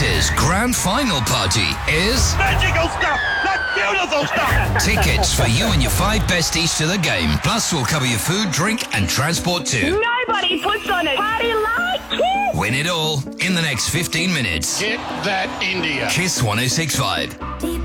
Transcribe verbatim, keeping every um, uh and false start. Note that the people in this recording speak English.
Kiss's grand final party is... magical stuff! That's beautiful stuff! Tickets for you and your five besties to the game. Plus, we'll cover your food, drink and transport too. Nobody puts on a party like Kiss! Win it all in the next fifteen minutes. Get that India. Kiss one oh six point five.